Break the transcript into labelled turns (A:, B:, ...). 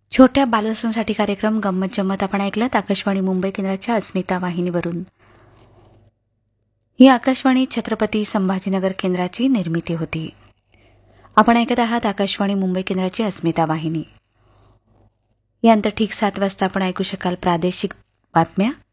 A: छोट्या बालवसांसाठी कार्यक्रम गंमत जम्मत आपण ऐकलात आकाशवाणी मुंबई केंद्राच्या अस्मिता वाहिनीवरून. ही आकाशवाणी छत्रपती संभाजीनगर केंद्राची निर्मिती होती. आपण ऐकत आहात आकाशवाणी मुंबई केंद्राची अस्मिता वाहिनी. यानंतर ठीक 7 वाजता आपण ऐकू शकाल प्रादेशिक बातम्या.